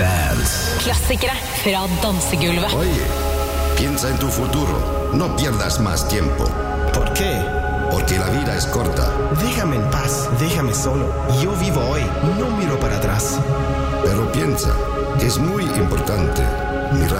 Dance. Klassikere fra dansegulvet. Oye, piensa en tu futuro. No pierdas más tiempo. ¿Por qué? Porque la vida es corta. Déjame en paz, déjame solo. Yo vivo hoy, no miro para atrás. Pero piensa que es muy importante mirar